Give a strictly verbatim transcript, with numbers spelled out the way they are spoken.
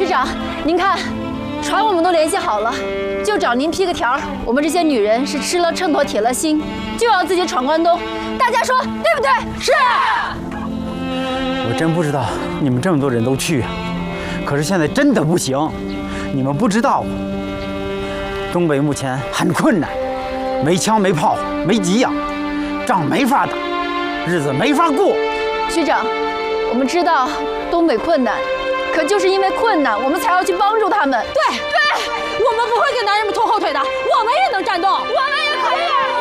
区长，您看，船我们都联系好了，就找您批个条，我们这些女人是吃了秤砣铁了心，就要自己闯关东，大家说对不对？是。 我真不知道你们这么多人都去，可是现在真的不行，你们不知道，东北目前很困难，没枪没炮没给养，仗没法打，日子没法过。 区长，我们知道东北困难。 可就是因为困难，我们才要去帮助他们。 对对，我们不会给男人们拖后腿的，我们也能战斗，我们也可以。